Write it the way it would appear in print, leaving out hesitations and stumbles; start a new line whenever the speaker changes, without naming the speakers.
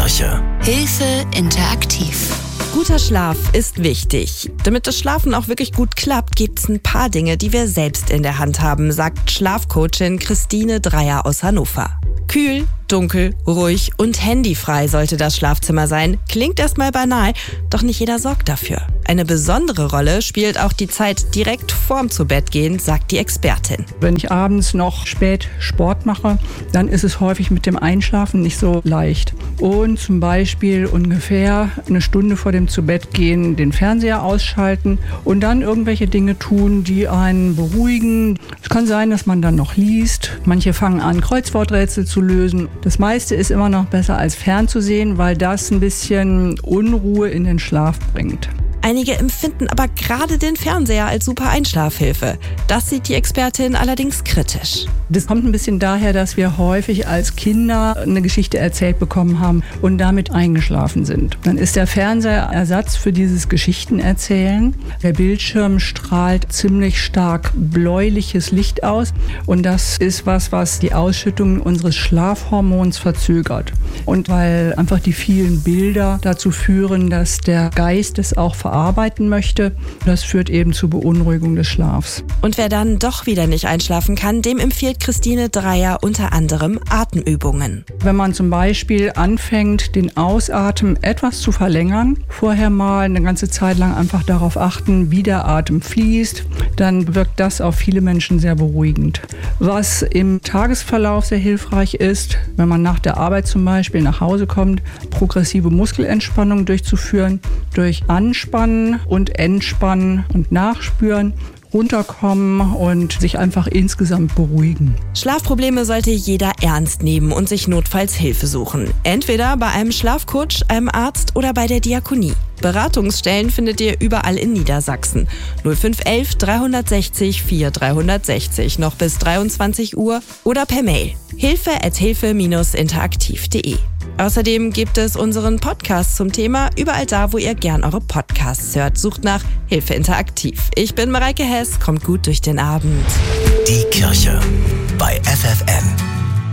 Kirche.
Hilfe interaktiv.
Guter Schlaf ist wichtig. Damit das Schlafen auch wirklich gut klappt, gibt's ein paar Dinge, die wir selbst in der Hand haben, sagt Schlafcoachin Christine Dreier aus Hannover. Kühl, dunkel, ruhig und handyfrei sollte das Schlafzimmer sein. Klingt erstmal banal, doch nicht jeder sorgt dafür. Eine besondere Rolle spielt auch die Zeit direkt vorm Zubettgehen, sagt die Expertin.
Wenn ich abends noch spät Sport mache, dann ist es häufig mit dem Einschlafen nicht so leicht. Und zum Beispiel ungefähr eine Stunde vor dem Zubettgehen den Fernseher ausschalten und dann irgendwelche Dinge tun, die einen beruhigen. Es kann sein, dass man dann noch liest. Manche fangen an, Kreuzworträtsel zu lösen. Das meiste ist immer noch besser als fernzusehen, weil das ein bisschen Unruhe in den Schlaf bringt.
Einige empfinden aber gerade den Fernseher als super Einschlafhilfe. Das sieht die Expertin allerdings kritisch.
Das kommt ein bisschen daher, dass wir häufig als Kinder eine Geschichte erzählt bekommen haben und damit eingeschlafen sind. Dann ist der Fernseher Ersatz für dieses Geschichtenerzählen. Der Bildschirm strahlt ziemlich stark bläuliches Licht aus und das ist was die Ausschüttung unseres Schlafhormons verzögert. Und weil einfach die vielen Bilder dazu führen, dass der Geist es auch verarbeiten möchte, das führt eben zu Beunruhigung des Schlafs.
Und wer dann doch wieder nicht einschlafen kann, dem empfiehlt Christine Dreier unter anderem Atemübungen.
Wenn man zum Beispiel anfängt, den Ausatmen etwas zu verlängern, vorher mal eine ganze Zeit lang einfach darauf achten, wie der Atem fließt, dann wirkt das auf viele Menschen sehr beruhigend. Was im Tagesverlauf sehr hilfreich ist, wenn man nach der Arbeit zum Beispiel nach Hause kommt, progressive Muskelentspannung durchzuführen, durch Anspannen und Entspannen und Nachspüren, runterkommen und sich einfach insgesamt beruhigen.
Schlafprobleme sollte jeder ernst nehmen und sich notfalls Hilfe suchen. Entweder bei einem Schlafcoach, einem Arzt oder bei der Diakonie. Beratungsstellen findet ihr überall in Niedersachsen. 0511 360 4360 noch bis 23 Uhr oder per Mail hilfe@hilfe-interaktiv.de. Außerdem gibt es unseren Podcast zum Thema überall da, wo ihr gern eure Podcasts hört. Sucht nach Hilfe Interaktiv. Ich bin Mareike Hess, kommt gut durch den Abend.
Die Kirche bei FFN.